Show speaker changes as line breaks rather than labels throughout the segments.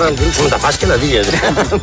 να του ρίξουμε τα φάσκελα, τι γίνεται.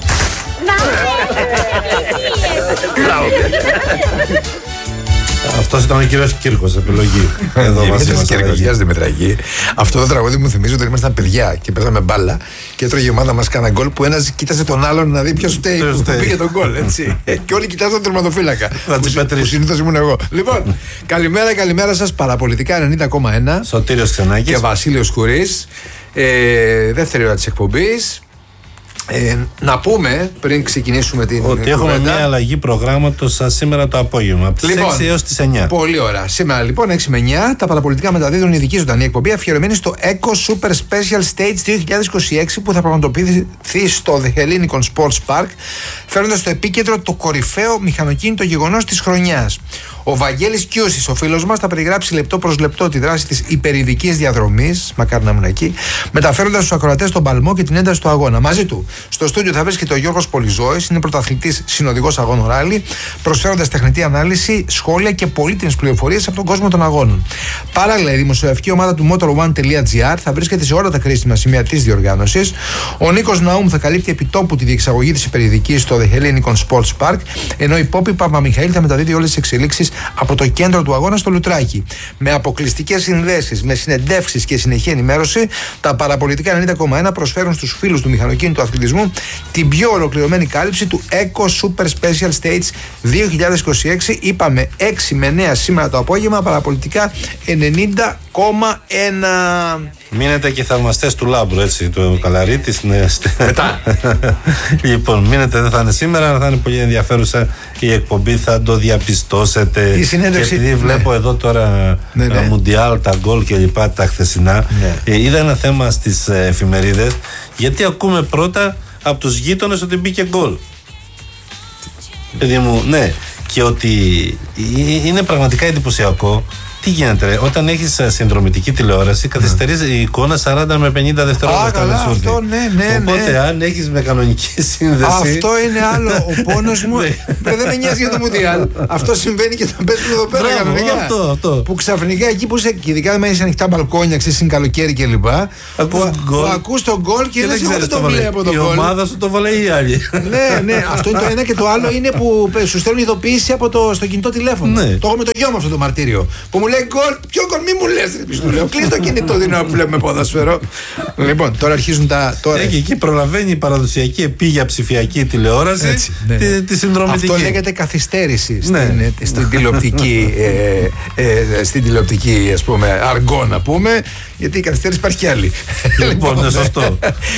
Αυτός ήταν ο κύριος Κύρκος, επιλογή.
Εδώ μαζί μας Κύρκος, γεια σας Δημητράκη. Αυτό το τραγούδι μου θυμίζει ότι ήμασταν παιδιά και παίζαμε μπάλα και έτρωγε η ομάδα μας κάνα γκολ που ένας κοίταζε τον άλλον να δει ποιος φταίει που πήγε τον γκολ, έτσι. Και όλοι κοιτάζαν τον τερματοφύλακα. Που συνήθως ήμουν εγώ. Λοιπόν, καλημέρα σας, Παραπολιτικά 90,1.
Σωτήριος Ξενάκης
και Βασίλειος Κουρής. Δεύτερη ώρα της εκπομπής. Να πούμε πριν ξεκινήσουμε την
ότι έχουμε μια αλλαγή προγράμματος σήμερα το απόγευμα από τις 6 έως τις 9.
Πολύ ωραία. Σήμερα λοιπόν 6 με 9 τα Παραπολιτικά μεταδίδουν ειδική ζωντανή εκπομπή αφιερωμένη στο Eco Super Special Stage 2026 που θα πραγματοποιηθεί στο The Hellenikon Sports Park, φέροντας στο επίκεντρο το κορυφαίο μηχανοκίνητο γεγονός της χρονιάς. Ο Βαγγέλης Κιούσης, ο φίλος μας, θα περιγράψει λεπτό προς λεπτό τη δράση της υπερειδικής διαδρομής, μακάρι να ήμουν εκεί, μεταφέροντας στους ακροατές τον παλμό και την ένταση του αγώνα. Μαζί του, στο στούντιο θα βρίσκεται ο Γιώργος Πολυζώης, είναι πρωταθλητής συνοδηγός αγώνων ράλι, προσφέροντας τεχνητή ανάλυση, σχόλια και πολύτιμες πληροφορίες από τον κόσμο των αγώνων. Παράλληλα, η δημοσιογραφική ομάδα του motor1.gr θα βρίσκεται σε όλα τα κρίσιμα σημεία της διοργάνωσης. Ο Νίκος Ναούμ θα καλύπτει επιτόπου τη διεξαγωγή της υπερειδικής στο The Hellenikon Sports Park, ενώ η Πόπη Παπαμιχαήλ θα μεταδίδει όλες τις εξελίξεις από το κέντρο του αγώνα στο Λουτράκι. Με αποκλειστικές συνδέσεις, με συνεντεύξεις και συνεχή ενημέρωση, τα Παραπολιτικά 90,1 προσφέρουν στους φίλους του μηχανοκίνητου αθλητισμού την πιο ολοκληρωμένη κάλυψη του Eco Super Special Stage 2026. Είπαμε 6 με 9 σήμερα το απόγευμα, Παραπολιτικά 90,1.
Μείνετε και θαυμαστές του Λάμπρου, έτσι, του Καλαρίτης.
Μετά.
Λοιπόν, μείνετε, δεν θα είναι σήμερα, αλλά θα είναι πολύ ενδιαφέρουσα η εκπομπή, θα το διαπιστώσετε.
Η συνέντευξη.
Και επειδή βλέπω εδώ τώρα Μουντιάλ, τα γκολ και λοιπά, τα χθεσινά, είδα ένα θέμα στις εφημερίδες, γιατί ακούμε πρώτα από τους γείτονες ότι μπήκε γκολ. Παιδί μου, ναι, και ότι είναι πραγματικά εντυπωσιακό. Τι γίνεται, ρε, όταν έχεις συνδρομητική τηλεόραση, καθυστερείς η εικόνα 40 με 50 δευτερόλεπτα.
Αυτό, ναι.
Οπότε, αν έχεις με κανονική σύνδεση.
Αυτό είναι άλλο. Ο πόνος μου. Δεν με νοιάζει για το Μουντιάλ. Αυτό συμβαίνει και θα παίζουμε εδώ πέρα κανονικά.
Αυτό.
Που ξαφνικά εκεί που είσαι, ειδικά με έχει ανοιχτά μπαλκόνια, ξέρεις, είναι καλοκαίρι κλπ. Που ακούς τον γκολ και δεν ξέρεις το βλέπω τον γκολ.
Η ομάδα σου το βάλε ή άλλοι.
Ναι, αυτό είναι το ένα και το άλλο είναι που σου στέλνουν ειδοποίηση στο κινητό τηλέφωνο. Το έχω με το γιο μου αυτό το μαρτύριο. Που μου λέει γκολ, ποιο γκολ, μη μου λες, ρε, του λέω. Κλείς το κινητό δίνω που βλέπουμε ποδόσφαιρο. Λοιπόν, τώρα αρχίζουν τα.
Και εκεί προλαβαίνει η παραδοσιακή επίγεια ψηφιακή τηλεόραση τη συνδρομητική.
Αυτό λέγεται καθυστέρηση στην τηλεοπτική, στην τηλεοπτική, ας πούμε, αργό να πούμε, γιατί η καθυστέρηση υπάρχει κι άλλη.
Λοιπόν, είναι σωστό.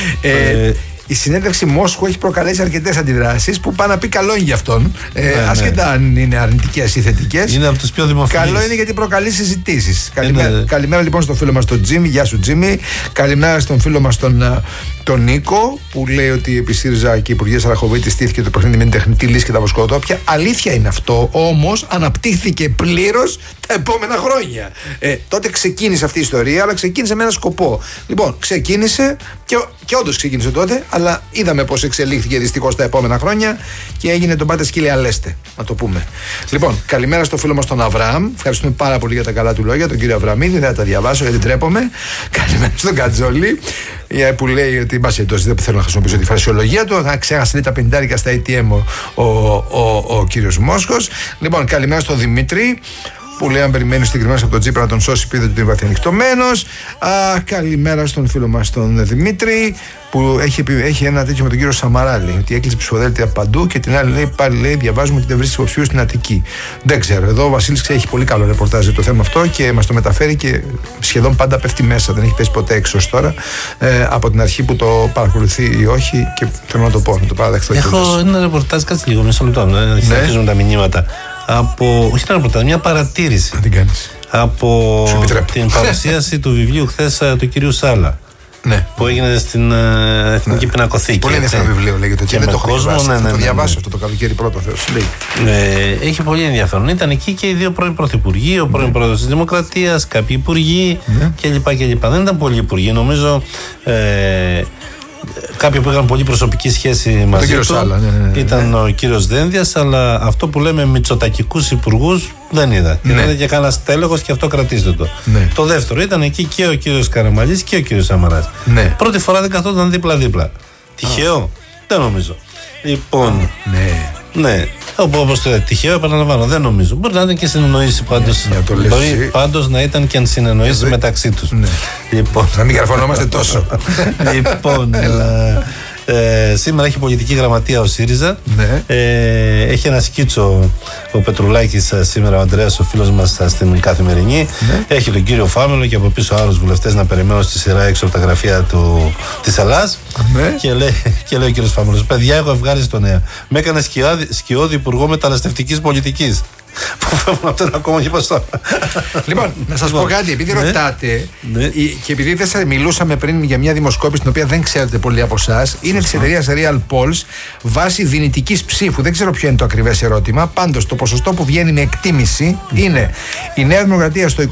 Η συνέντευξη Μόσχου έχει προκαλέσει αρκετές αντιδράσεις που πάνε να πει καλό είναι για αυτόν. Ασχετά αν είναι αρνητικές ή θετικές.
Είναι από τους πιο δημοφιλείς.
Καλό είναι γιατί προκαλεί συζητήσεις. Καλημέρα λοιπόν στον φίλο μας τον Τζίμι. Γεια σου Τζίμι. Καλημέρα στον φίλο μας τον Νίκο που λέει ότι επί ΣΥΡΙΖΑ και η Υπουργεία Σαραχοβίτη στήθηκε το παιχνίδι με την τεχνητή λύση και τα βοσκοτόπια. Αλήθεια είναι αυτό, όμως αναπτύχθηκε πλήρως τα επόμενα χρόνια. Τότε ξεκίνησε αυτή η ιστορία, αλλά ξεκίνησε με ένα σκοπό. Λοιπόν, ξεκίνησε και όντως ξεκίνησε τότε, αλλά είδαμε πώς εξελίχθηκε δυστυχώς τα επόμενα χρόνια και έγινε τον πάτε σκύλε αλέστε, να το πούμε. Λοιπόν, καλημέρα στο φίλο μας τον Αβραάμ. Ευχαριστούμε πάρα πολύ για τα καλά του λόγια, τον κύριο Αβραμίδη. Δεν θα τα διαβάσω γιατί τρέπομαι. Καλημέρα στον Κατζόλη που λέει ότι δεν θέλω να χρησιμοποιήσω τη φρασιολογία του. Θα ξέχασε τα 50 στα ATM ο κύριος Μόσχος. Λοιπόν, καλημέρα στον Δημήτρη που λέει αν περιμένει συγκεκριμένο από τον Τζίπρα να τον σώσει, πείτε του ότι είναι βαθιανυχτωμένος. Καλημέρα στον φίλο μας τον Δημήτρη που έχει ένα τέτοιο με τον κύριο Σαμαράλη, ότι έκλεισε ψηφοδέλτια παντού και την άλλη λέει πάλι λέει διαβάζουμε ότι δεν βρίσκει υποψηφίου στην Αττική. Δεν ξέρω. Εδώ ο Βασίλης έχει πολύ καλό ρεπορτάζ για το θέμα αυτό και μας το μεταφέρει και σχεδόν πάντα πέφτει μέσα. Δεν έχει πέσει ποτέ έξω τώρα από την αρχή που το παρακολουθεί ή όχι και θέλω να το πω, να το παραδεχθώ.
Έχω ένα ρεπορτάζ, κάτσε λίγο, μισό λεπτό. Συνεχίζουμε τα μηνύματα. Όχι ένα ρεπορτάζ, μια παρατήρηση.
Να την κάνεις.
Από την παρουσίαση του βιβλίου χθες του κυρίου Σάλα.
Ναι.
Που έγινε στην Εθνική Πινακοθήκη.
Πολύ ενδιαφέρον βιβλίο λέγεται.
Και
δεν
με
το έχω
κόσμο,
διαβάσει. Θα το διαβάσω αυτό το καλοκαίρι πρώτο Θεός.
Έχει πολύ ενδιαφέρον. Ήταν εκεί και οι δύο πρώην πρωθυπουργοί, ο πρώην πρόεδρος της Δημοκρατίας, κάποιοι υπουργοί κλπ. Δεν ήταν πολλοί υπουργοί, νομίζω. Κάποιοι που είχαν πολύ προσωπική σχέση μαζί του ήταν ο κύριος Δένδιας, αλλά αυτό που λέμε μητσοτακικούς υπουργούς δεν είδα. Και δεν είδα και κανένα τέλεχος και αυτό κρατήστε το. Το δεύτερο ήταν εκεί και ο κύριος Καραμαλής και ο κύριος Σαμαράς. Πρώτη φορά δεν καθόταν δίπλα-δίπλα. Τυχαίο, δεν νομίζω. Λοιπόν.
Ναι.
Όπως το τυχαίο, επαναλαμβάνω, δεν νομίζω. Μπορεί να ήταν και συνεννοήσει πάντως. Μπορεί πάντως να ήταν και αν συνεννοήσει μεταξύ τους. Λοιπόν.
Να μην καρφωνόμαστε τόσο.
Λοιπόν. Σήμερα έχει πολιτική γραμματεία ο ΣΥΡΙΖΑ. Έχει ένα σκίτσο ο Πετρουλάκης σήμερα, ο Ανδρέας, ο φίλος μας στην Καθημερινή. Έχει τον κύριο Φάμελο και από πίσω άλλους βουλευτές να περιμένουν στη σειρά έξω από τα γραφεία της Ελλάς. Και λέει ο κύριος Φάμελος: παιδιά, έχω ευχάριστο νέα. Με έκανε σκιώδη υπουργό μεταναστευτικής πολιτικής. Που φεύγουν από το ένα κόμμα και πας τώρα.
Λοιπόν, να σας πω κάτι, επειδή ρωτάτε και επειδή δεν σας μιλούσαμε πριν για μια δημοσκόπηση την οποία δεν ξέρετε πολλοί από εσάς, είναι της εταιρείας Real Polls βάσει δυνητικής ψήφου. Δεν ξέρω ποιο είναι το ακριβές ερώτημα. Πάντως το ποσοστό που βγαίνει με εκτίμηση είναι η Νέα Δημοκρατία στο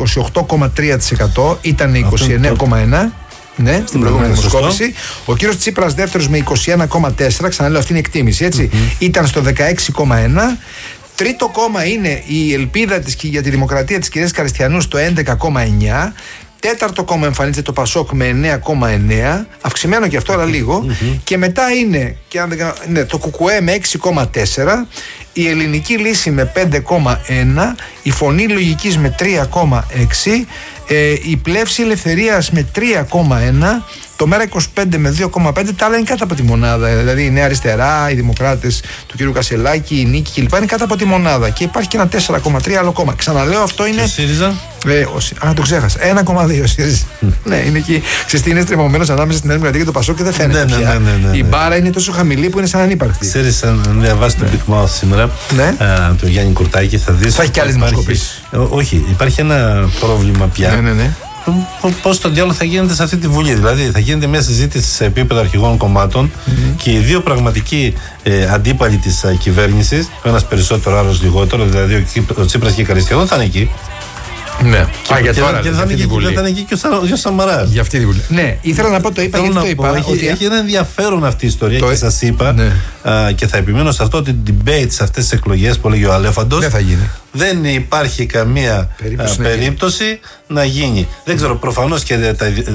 28,3%, ήταν 29,1%. Ναι, στην προηγούμενη δημοσκόπηση. Ο κύριος Τσίπρας δεύτερος με 21,4%. Ξαναλέω, αυτή είναι η εκτίμηση, έτσι. Ήταν στο 16,1%. Τρίτο κόμμα είναι η ελπίδα της για τη δημοκρατία της κυρίας Καριστιανού στο 11,9%. Τέταρτο κόμμα εμφανίζεται το Πασόκ με 9,9%. Αυξημένο και αυτό, αλλά λίγο. Και μετά είναι το ΚΚΕ με 6,4%. Η Ελληνική Λύση με 5,1%. Η Φωνή Λογικής με 3,6%. Η Πλεύση Ελευθερίας με 3,1%. Το Μέρα 25 με 2,5%. Τα άλλα είναι κάτω από τη μονάδα. Δηλαδή η Νέα Αριστερά, οι Δημοκράτες του κ. Κασελάκη, η Νίκη κλπ. Είναι κάτω από τη μονάδα. Και υπάρχει και ένα 4,3% άλλο κόμμα. Ξαναλέω, αυτό είναι.
Και ΣΥΡΙΖΑ.
Το ξέχασα. 1,2% ΣΥΡΙΖΑ. Ναι, είναι εκεί. Ξέρετε, είναι στριμωμένος ανάμεσα στην Νέα Δημοκρατία και το Πασόκ και δεν φαίνεται πια. Η μπάρα είναι τόσο χαμηλή που είναι σαν ανύπαρκτη.
Ξέρεις, αν διαβάσει το Big Mouth σήμερα, το Γιάννη Κουρτάκη, θα δεις.
Θα έχει και άλλες δημοσκοπήσεις.
Όχι, υπάρχει ένα πρόβλημα πια. Πώς το διάλογο θα γίνεται σε αυτή τη Βουλή. Δηλαδή, θα γίνεται μια συζήτηση σε επίπεδο αρχηγών κομμάτων και οι δύο πραγματικοί αντίπαλοι της κυβέρνησης, ο ένας περισσότερο, ο άλλος λιγότερο, δηλαδή ο Τσίπρας και η Καριστιανού, θα είναι εκεί.
Ναι.
Και θα είναι εκεί και ο Σαμαράς.
Για αυτή τη Βουλή. Ναι, ήθελα να πω, το είπα γιατί το είπα.
Έχει ένα ενδιαφέρον αυτή η ιστορία και σας είπα και θα επιμείνω σε αυτό ότι debate σε αυτές τις εκλογές που λέγει ο Αλέφαντος
δεν θα γίνει.
Δεν υπάρχει καμία περίπτωση να γίνει. Δεν ξέρω, προφανώς και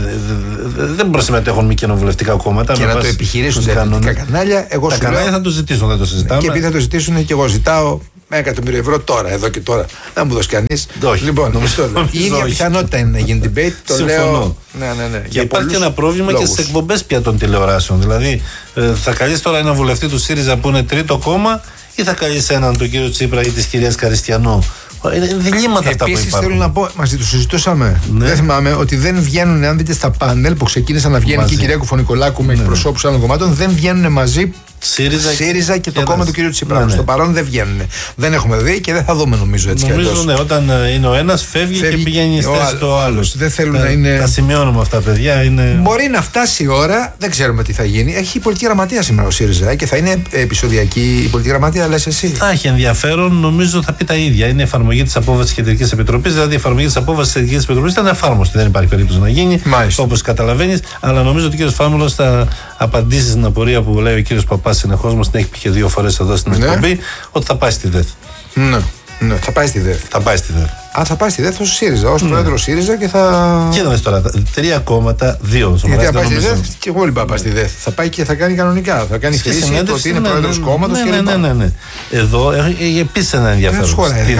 δεν προσυμμετέχουν μη κοινοβουλευτικά κόμματα.
Και να το επιχειρήσουν τα ελληνικά κανάλια. Εγώ
τα κανάλια θα το ζητήσουν, δεν το συζητάμε.
Και επειδή θα το ζητήσουν, και εγώ ζητάω 1.000.000 ευρώ τώρα, εδώ και τώρα. Να μου δώσει κανείς.
Λοιπόν,
η ίδια πιθανότητα είναι να γίνει debate. Το λέω. Ναι.
Και υπάρχει και ένα πρόβλημα και στις εκπομπές πια των τηλεοράσεων. Δηλαδή, θα καλείς τώρα ένα βουλευτή του ΣΥΡΙΖΑ που είναι τρίτο κόμμα ή θα καλείς έναν τον κύριο Τσίπρα ή της κυρίας Καριστιανού. Είναι διλήμματα αυτά που υπάρχουν.
Επίσης θέλω να πω, μαζί του συζητούσαμε. Δεν θυμάμαι ότι δεν βγαίνουν, αν δείτε στα πάνελ που ξεκίνησαν να βγαίνει και η κυρία Κουφωνικολάκου με εκπροσώπους άλλων κομμάτων, δεν βγαίνουν μαζί ΣΥΡΙΖΑ και το κόμμα του κυρίου Τσίπρα. Στο παρόν δεν βγαίνουν. Δεν έχουμε δει και δεν θα δούμε, νομίζω έτσι.
Νομίζω ναι, όταν είναι ο ένας φεύγει και πηγαίνει στο άλλο.
Δεν θέλουν να είναι.
Τα σημειώνουμε αυτά, παιδιά.
Μπορεί να φτάσει η ώρα, δεν ξέρουμε τι θα γίνει. Έχει πολιτική γραμματεία σήμερα ο ΣΥΡΙΖΑ και θα είναι επεισοδιακή η πολιτική γραμματεία, λες εσύ.
Θα έχει ενδιαφέρον, νομίζω θα πει τα ίδια. Είναι εφαρμογή της απόφασης της Κεντρικής Επιτροπής. Δηλαδή η εφαρμογή της απόφασης της Κεντρικής Επιτροπής ήταν εφάρμοστη. Δεν υπάρχει περίπτωση να γίνει, όπως καταλαβαίνεις. Αλλά νομίζω ότι ο κ. Φάμελος θα απαντήσει στην απορία που λέει ο κ. Παπάς συνεχώς μας, την έχει πει και 2 φορές εδώ στην εκπομπή, ότι θα πάει στη ΔΕΘ.
Ναι, θα πάει στη ΔΕΘ.
Θα πάει στη ΔΕΘ.
Θα πάει στη ΔΕΘ ως ΣΥΡΙΖΑ, ως πρόεδρος ΣΥΡΙΖΑ και θα.
Κοίταμε τώρα, 3 κόμματα, 2.
Γιατί θα πάει στη ΔΕΘ και εγώ λοιπόν πάει στη ΔΕΘ. Θα πάει και θα κάνει κανονικά. Θα κάνει χρήση ότι είναι πρόεδρος κόμματος και λοιπά.
Ναι. Εδώ έχει επίσης ένα ενδιαφέρον.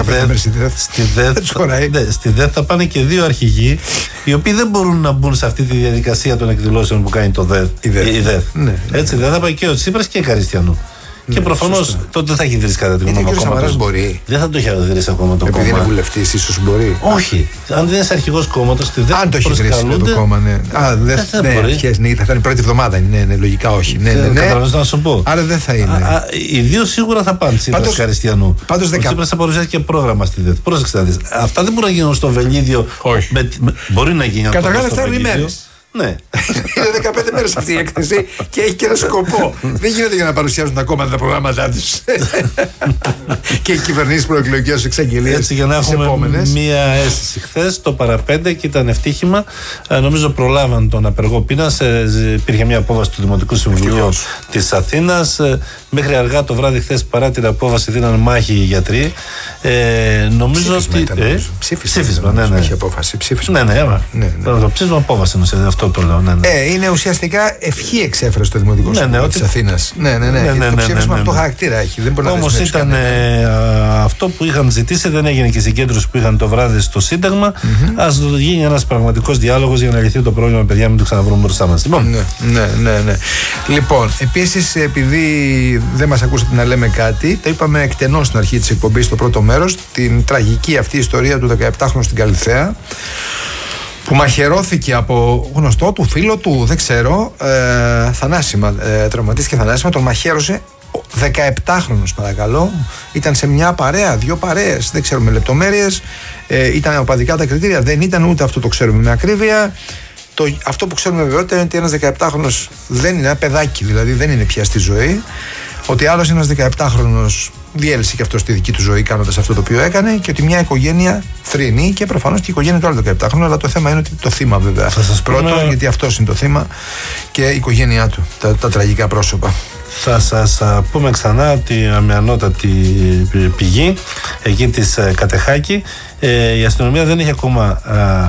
Στη ΔΕΘ θα πάνε και 2 αρχηγοί, οι οποίοι δεν μπορούν να μπουν σε αυτή τη διαδικασία των εκδηλώσεων που κάνει η ΔΕΘ. Έτσι, δεν θα πάει και ο Τσίπρας και η Καριστιανού. Και προφανώς τότε δεν θα έχει ιδρύσει κατά τη γνώμη μου.
Ο Σαμαράς μπορεί.
Δεν θα το έχει ιδρύσει ακόμα το κόμμα.
Επειδή είναι βουλευτής, ίσως μπορεί.
Όχι. Αν δεν είσαι αρχηγός κόμματος,
αν το έχει ιδρύσει το κόμμα, ναι. Δεν θα μπορεί. Θα είναι πρώτη εβδομάδα. Ναι, λογικά όχι.
Καταλαβαίνω να σου πω.
Άρα δεν θα είναι.
Οι 2 σίγουρα θα πάνε. Τσίπρας Καριστιανού. Ο Τσίπρας θα παρουσιάσει και πρόγραμμα στη ΔΕΘ. Πρόσεξε να δεις. Αυτά δεν μπορούν να γίνουν στο Βελίδιο. Μπορεί να γίνει.
Καταρχάς θέλουν ημέρες.
Ναι.
Είναι 15 μέρες αυτή η έκθεση και έχει και ένα σκοπό. Δεν γίνεται για να παρουσιάζουν τα κόμματα τα προγράμματά τους και οι κυβερνήσεις προεκλογικές εξαγγελίες.
Έτσι, για να έχουμε μία αίσθηση. Χθες το παραπέντε και ήταν ευτύχημα. Νομίζω προλάβαν τον απεργό πείνας. Υπήρχε μια απόφαση του Δημοτικού Συμβουλίου της Αθήνας. Μέχρι αργά το βράδυ χθες, παρά την απόφαση, δίναν μάχη οι γιατροί. Νομίζω ότι.
Ψήφισμα.
Ναι.
Όχι απόφαση. Ψήφισμα.
Το ψήφισμα απόφαση. Αυτό αυτό το λέω.
Είναι ουσιαστικά ευχή εξέφρασε το Δημοτικό Συμβούλιο της Αθήνας. Το ψήφισμα αυτό χαρακτήρα έχει.
Όμως ήταν αυτό που είχαν ζητήσει, δεν έγινε και η συγκέντρωση που είχαν το βράδυ στο Σύνταγμα. Ας γίνει ένας πραγματικός διάλογος για να λυθεί το πρόβλημα, παιδιά, μην το ξαναβρούμε μπροστά μας.
Λοιπόν, επίσης, επειδή δεν μας ακούσατε να λέμε κάτι, το είπαμε εκτενώς στην αρχή της εκπομπής, στο πρώτο μέρος, την τραγική αυτή ιστορία του 17χρονου στην Καλιθέα, που μαχαιρώθηκε από γνωστό του, φίλο του, δεν ξέρω, θανάσιμα, τραυματίστηκε θανάσιμα, τον μαχαίρωσε. 17χρονος, παρακαλώ, ήταν σε μια παρέα, 2 παρέες, δεν ξέρουμε λεπτομέρειες, ήταν οπαδικά τα κριτήρια, δεν ήταν, ούτε αυτό το ξέρουμε με ακρίβεια. Αυτό που ξέρουμε βεβαιότητα είναι ότι ένας 17χρονος δεν είναι ένα παιδάκι, δηλαδή δεν είναι πια στη ζωή. Ότι άλλος ένας 17χρονος διέλυσε και αυτό στη δική του ζωή κάνοντας αυτό το οποίο έκανε, και ότι μια οικογένεια θρηνεί, και προφανώς και η οικογένεια του άλλου 17χρονου. Αλλά το θέμα είναι ότι το θύμα, βέβαια, πρώτο, γιατί αυτός είναι το θύμα και η οικογένειά του, τα τραγικά πρόσωπα.
Θα σας πούμε ξανά ότι με ανώτατη πηγή εκεί της Κατεχάκη, η αστυνομία δεν έχει ακόμα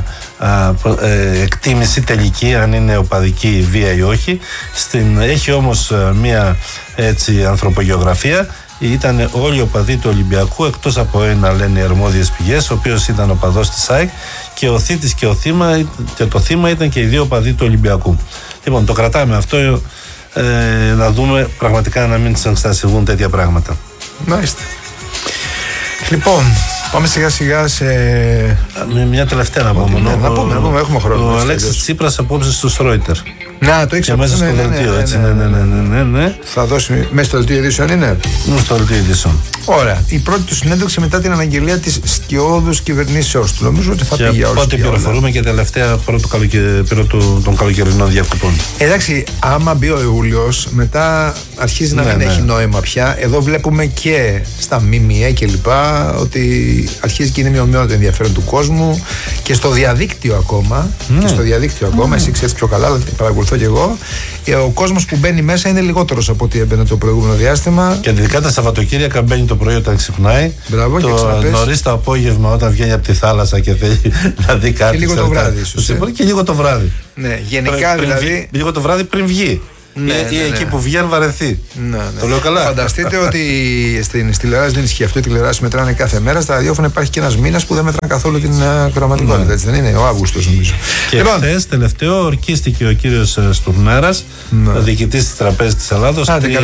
εκτίμηση τελική αν είναι οπαδική βία ή όχι. Έχει όμως μια έτσι ανθρωπογεωγραφία. Ήταν όλοι οι οπαδοί του Ολυμπιακού, εκτός από ένα, λένε οι αρμόδιες πηγές, ο οποίος ήταν οπαδός της ΑΕΚ, και ο θήτης και το θύμα ήταν και οι 2 οπαδοί του Ολυμπιακού. Λοιπόν, το κρατάμε αυτό, να δούμε πραγματικά να μην συνστασιβούν τέτοια πράγματα.
Μάλιστα. Λοιπόν, πάμε σιγά σιγά σε...
Μια τελευταία να πούμε.
Να πούμε, έχουμε χρόνο.
Ο Αλέξης Τσίπρας απόψε στο Στρόιτερ.
Να, το ήξερα.
Μέσα στο δελτίο, έτσι. Ναι.
Θα δώσει μέσα στο δελτίο ειδήσεων, είναι.
Μέσα στο δελτίο ειδήσεων.
Ωραία. Η πρώτη του συνέντευξη μετά την αναγγελία της σκιώδους κυβερνήσεως του. Νομίζω ότι θα πήγε για όλους.
Οπότε πληροφορούμε και τελευταία των καλοκαιρινών διακοπών.
Εντάξει, άμα μπει ο Ιούλιος, μετά αρχίζει να μην έχει νόημα πια. Εδώ βλέπουμε και στα ΜΜΕ και λοιπά ότι αρχίζει και είναι μειωμένο το ενδιαφέρον του κόσμου, και στο διαδίκτυο ακόμα. Εσύ ξέρεις πιο καλά, αλλά παρακολουθώ και εγώ. Ο κόσμος που μπαίνει μέσα είναι λιγότερος από ό,τι έμπαινε το προηγούμενο διάστημα.
Και ειδικά τα Σαββατοκύριακα μπαίνει το πρωί όταν ξυπνάει.
Μπράβο,
νωρίς το απόγευμα όταν βγαίνει από τη θάλασσα και θέλει να δει κάτι.
Και λίγο το βράδυ, ίσως.
Και λίγο το βράδυ.
Ναι, γενικά δηλαδή.
Λίγο το βράδυ πριν βγει. Ή εκεί που βγει, αν βαρεθεί. Το λέω καλά.
Φανταστείτε ότι στην τηλεόραση δεν ισχύει αυτό. Οι τηλεοράσεις μετράνε κάθε μέρα. Στα ραδιόφωνα υπάρχει και ένας μήνας που δεν μετράνε καθόλου την γραμματικότητα. Έτσι δεν είναι? Ο Αύγουστος, νομίζω.
Και χθες τελευταίο ορκίστηκε ο κύριος Στουρνάρας, ο διοικητής της Τραπέζης της Ελλάδος.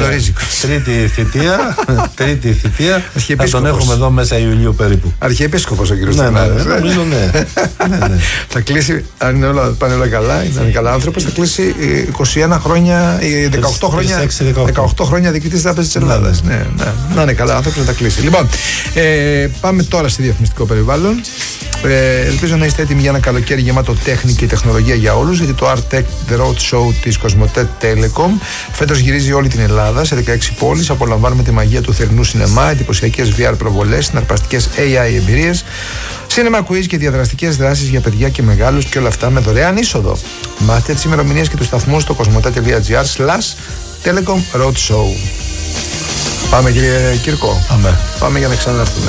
Τρίτη θητεία. Θα τον έχουμε εδώ μέσα Ιουλίου περίπου.
Αρχιεπίσκοπος ο κύριος Στουρνάρας.
Νομίζω ναι.
Θα κλείσει, αν πάνε όλα καλά, είναι καλά άνθρωπος, θα κλείσει 21 χρόνια. 18 χρόνια διοικητής της Τράπεζας της Ελλάδας. Ναι. Να είναι καλά άνθρωπος, να τα κλείσει. Λοιπόν, πάμε τώρα στη διαφημιστικό περιβάλλον. Ελπίζω να είστε έτοιμοι για ένα καλοκαίρι γεμάτο τέχνη και τεχνολογία για όλους, γιατί το Art Tech The Road Show της Κοσμοτέ Telecom φέτος γυρίζει όλη την Ελλάδα σε 16 πόλεις. Απολαμβάνουμε τη μαγεία του θερινού σινεμά, εντυπωσιακές VR προβολές, συναρπαστικές AI εμπειρίες, cinema quiz και διαδραστικές δράσεις για παιδιά και μεγάλους, και όλα αυτά με δωρεάν είσοδο. Μάθετε τις ημερομηνίες και τους σταθμούς στο cosmote.gr/Telecom Road Show. Πάμε, κύριε Κύρκο. Πάμε για να ξανάρθουμε.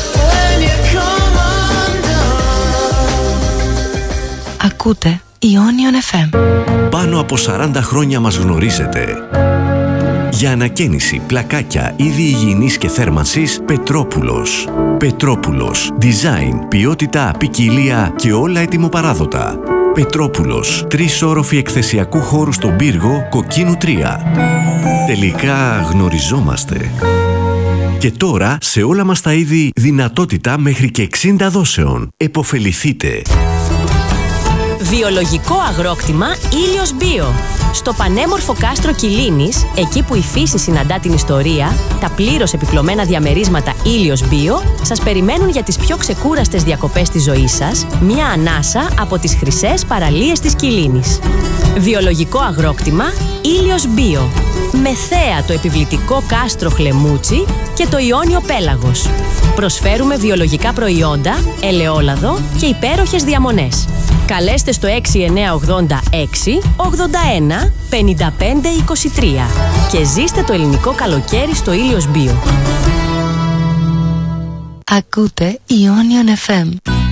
Ακούτε Ionion FM.
Πάνω από 40 χρόνια μας γνωρίζετε. Για ανακαίνιση, πλακάκια, είδη υγιεινής και θέρμανσης, Πετρόπουλος. Πετρόπουλος. Design, ποιότητα, ποικιλία και όλα ετοιμοπαράδοτα. Πετρόπουλος. 3 όροφοι εκθεσιακού χώρου στον πύργο, Κοκκίνου 3. Τελικά γνωριζόμαστε. Και τώρα σε όλα μας τα είδη δυνατότητα μέχρι και 60 δόσεων. Εποφεληθείτε.
Βιολογικό αγρόκτημα Ήλιος Μπίο. Στο πανέμορφο κάστρο Κιλίνης, εκεί που η φύση συναντά την ιστορία, τα πλήρως επιπλωμένα διαμερίσματα Ήλιος Μπίο σας περιμένουν για τις πιο ξεκούραστες διακοπές της ζωής σας, μια ανάσα από τις χρυσές παραλίες της Κιλίνης. Βιολογικό αγρόκτημα Ήλιος Μπίο. Με θέα το επιβλητικό κάστρο Χλεμούτσι και το Ιόνιο Πέλαγος. Προσφέρουμε βιολογικά προϊόντα, ελαιόλαδο και υπέροχες διαμονές. Καλέστε στο 6986 81 55 23 και ζήστε το ελληνικό καλοκαίρι στο Ήλιος Μπίο.
Ακούτε Ionion FM.